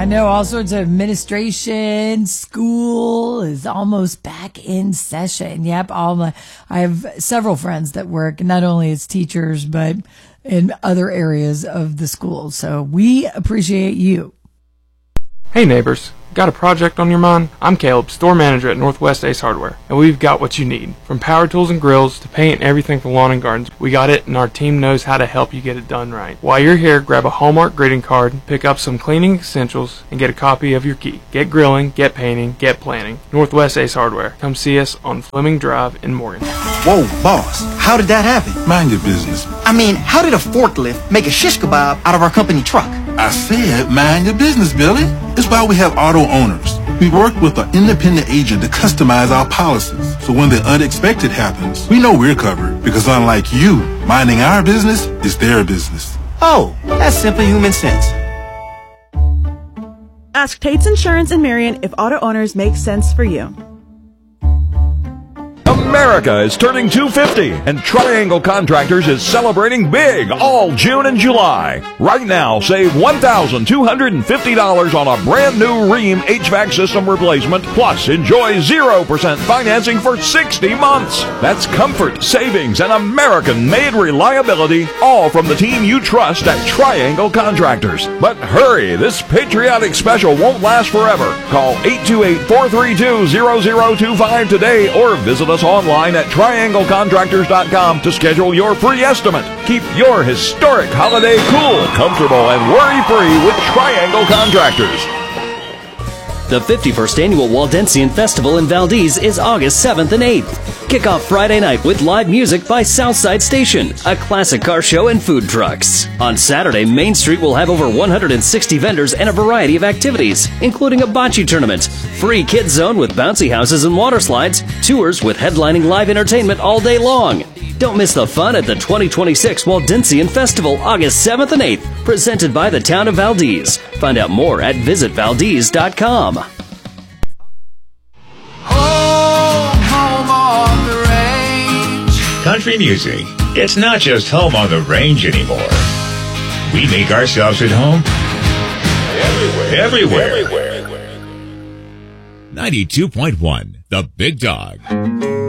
I know all sorts of administration. School is almost back in session. Yep. I have several friends that work not only as teachers, but in other areas of the school. So we appreciate you. Hey neighbors, got a project on your mind? I'm Caleb, store manager at Northwest Ace Hardware, and we've got what you need. From power tools and grills to paint and everything for lawn and gardens, we got it, and our team knows how to help you get it done right. While you're here, grab a Hallmark greeting card, pick up some cleaning essentials, and get a copy of your key. Get grilling, get painting, get planning. Northwest Ace Hardware. Come see us on Fleming Drive in Morgan. Whoa, boss, how did that happen? Mind your business. I mean, how did a forklift make a shish kebab out of our company truck? I said mind your business, Billy. It's why we have auto owners. We work with an independent agent to customize our policies. So when the unexpected happens, we know we're covered. Because unlike you, minding our business is their business. Oh, that's simple human sense. Ask Tate's Insurance in Marion if auto owners make sense for you. America is turning 250, and Triangle Contractors is celebrating big all June and July. Right now, save $1,250 on a brand new Rheem HVAC system replacement, plus enjoy 0% financing for 60 months. That's comfort, savings, and American-made reliability, all from the team you trust at Triangle Contractors. But hurry, this patriotic special won't last forever. Call 828-432-0025 today or visit us online at trianglecontractors.com to schedule your free estimate. Keep your historic holiday cool, comfortable, and worry-free with Triangle Contractors. The 51st Annual Waldensian Festival in Valdez is August 7th and 8th. Kick off Friday night with live music by Southside Station, a classic car show and food trucks. On Saturday, Main Street will have over 160 vendors and a variety of activities, including a bocce tournament, free kids zone with bouncy houses and water slides, tours with headlining live entertainment all day long. Don't miss the fun at the 2026 Waldensian Festival, August 7th and 8th, presented by the town of Valdez. Find out more at visitvaldez.com. Home on the range. Country music. It's not just home on the range anymore. We make ourselves at home everywhere. 92.1, The Big Dog.